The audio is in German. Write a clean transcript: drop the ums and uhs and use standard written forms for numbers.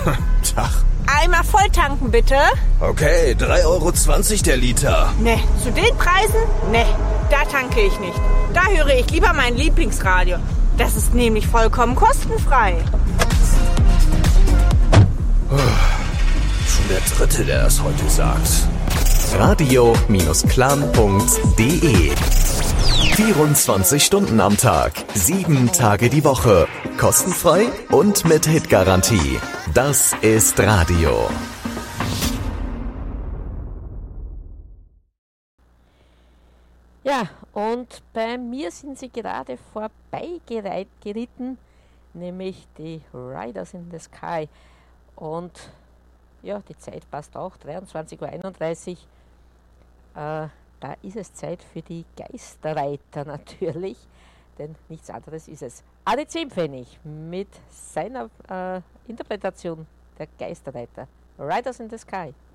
Tag. Einmal voll tanken, bitte. Okay, 3,20 € der Liter. Ne, zu den Preisen? Ne, da tanke ich nicht. Da höre ich lieber mein Lieblingsradio. Das ist nämlich vollkommen kostenfrei. Schon der dritte, der das heute sagt. Radio-clan.de 24 Stunden am Tag, 7 Tage die Woche. Kostenfrei und mit Hitgarantie. Das ist Radio. Ja, und bei mir sind sie gerade vorbeigeritten, nämlich die Riders in the Sky. Und ja, die Zeit passt auch, 23:31 Uhr. Da ist es Zeit für die Geisterreiter natürlich, denn nichts anderes ist es. Adi Zehnpfennig mit seiner Interpretation der Geisterreiter. Riders in the Sky.